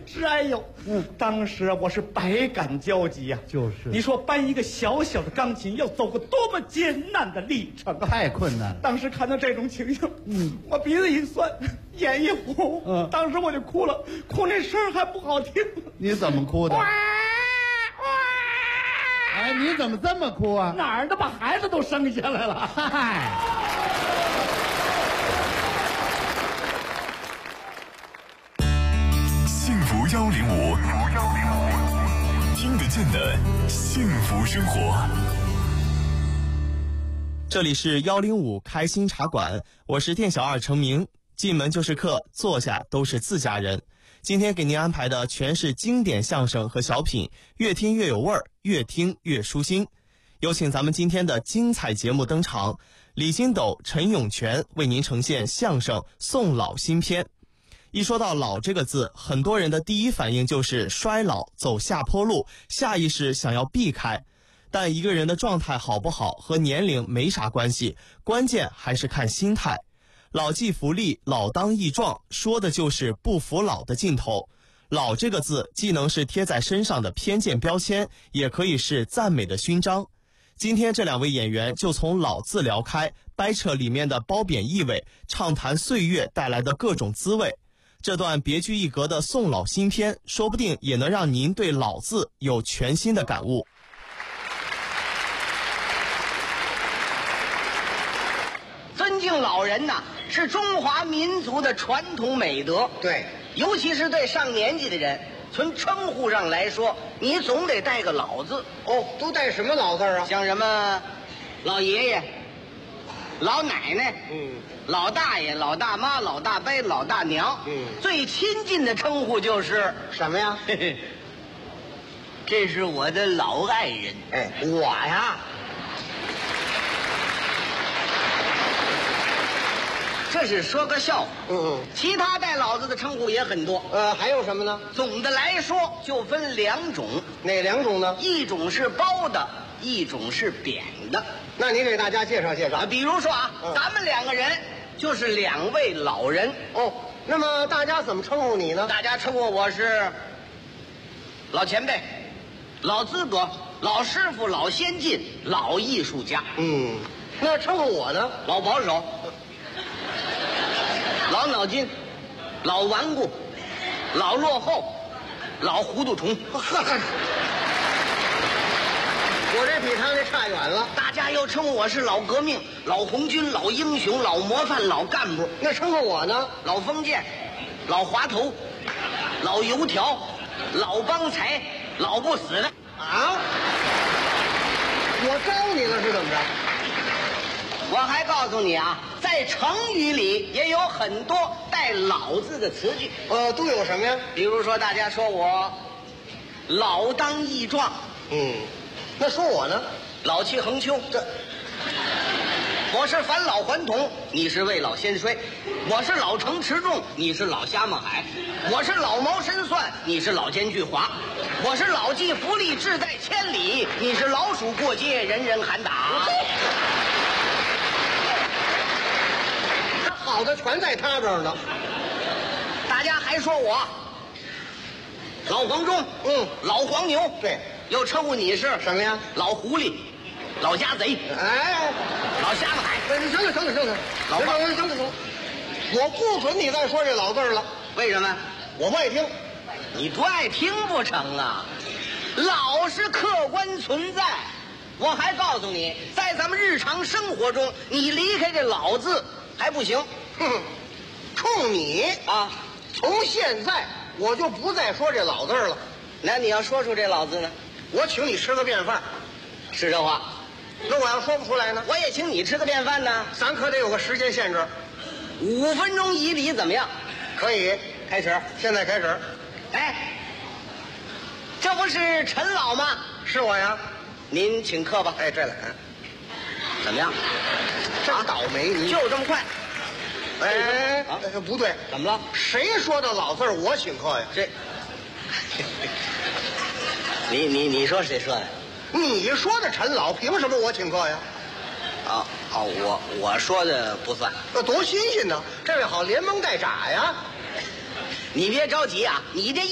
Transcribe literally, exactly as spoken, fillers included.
是哎呦，嗯，当时啊，我是百感交集呀、啊。 就是， 你说搬一个小小的钢琴，要走过多么艰难的历程啊！ 太困难了。 当时看到这种情形，嗯，我鼻子一酸，眼一红，嗯，当时我就哭了，哭那声还不好听。 你怎么哭的？ 哇哇！ 哎，你怎么这么哭啊？ 哪儿的把孩子都生下来了？ 嗨。 幸福幺零五，听得见的幸福生活。 这里是幺零五开心茶馆，我是店小二程明。进门就是客，坐下都是自家人。今天给您安排的全是经典相声和小品，越听越有味儿，越听越舒心。有请咱们今天的精彩节目登场，李金斗、陈永泉为您呈现相声《送老》新篇。一说到老这个字，很多人的第一反应就是衰老，走下坡路，下意识想要避开。但一个人的状态好不好和年龄没啥关系，关键还是看心态。老骥伏枥，老当益壮，说的就是不服老的劲头。老这个字既能是贴在身上的偏见标签，也可以是赞美的勋章。今天这两位演员就从老字聊开，掰扯里面的褒贬意味，畅谈岁月带来的各种滋味。这段别具一格的送老新篇，说不定也能让您对老字有全新的感悟。 尊敬老人呐，是中华民族的传统美德。 对， 尤其是对上年纪的人，从称呼上来说，你总得带个老字。 哦，都带什么老字啊？ 像什么老爷爷、老奶奶、 嗯， 老大爷、老大妈、老大伯、老大娘。 嗯， 最亲近的称呼就是什么呀？ 嘿嘿，这是我的老爱人。 哎，我呀。 这是说个笑话。 嗯嗯， 其他带老字的称呼也很多。 呃，还有什么呢？ 总的来说就分两种。 哪两种呢？ 一种是褒的，一种是贬的。 那你给大家介绍介绍。 啊，比如说啊，嗯、咱们两个人就是两位老人。 哦，那么大家怎么称呼你呢？ 大家称呼我是老前辈、老资格、老师傅、老先进、老艺术家。 嗯，那称呼我呢？ 老保守。老脑筋，老顽固，老落后，老糊涂虫。 我这比他那差远了。 大家又称呼我是老革命、老红军、老英雄、老模范、老干部。 那称呼我呢？ 老封建、老滑头、老油条、老帮财、老不死的。 啊！我招你了是怎么着？ 我还告诉你啊，在成语里也有很多带老字的词句。 呃，都有什么呀？ 比如说，大家说我老当益壮。 嗯，那说我呢？ 老气横秋。这，我是返老还童，你是未老先衰；我是老成持重，你是老瞎冒海；我是老谋深算，你是老奸巨猾；我是老骥伏枥，志在千里，你是老鼠过街，人人喊打。 好的全在他这儿呢。 大家还说我老黄忠， 嗯， 老黄牛， 对， 又称呼你是什么呀？ 老狐狸，老家贼， 哎， 老瞎子海。 行了行了行了， 老行了行了行了，我不准你再说这老字了。 为什么？ 我不爱听。 你不爱听不成啊？老是客观存在。我还告诉你，在咱们日常生活中，你离开这老字还不行。 哼，冲你啊！ 从现在我就不再说这老字了。 那你要说出这老字呢？ 我请你吃个便饭， 是这话。 那我要说不出来呢？ 我也请你吃个便饭呢。 咱可得有个时间限制， 五分钟以里怎么样？ 可以， 开始。 现在开始。 哎，这不是陈老吗？ 是我呀。 您请客吧。 哎，这来， 怎么样？ 真倒霉，你就这么快？ 哎， 啊， 不对， 怎么了？ 谁说的老字儿我请客呀？ 这，你你你说谁说的？ 你说的陈老，凭什么我请客呀？ 啊哦，我我说的不算。 那多新鲜呢！这位好连蒙带眨呀！ 你别着急啊，你这。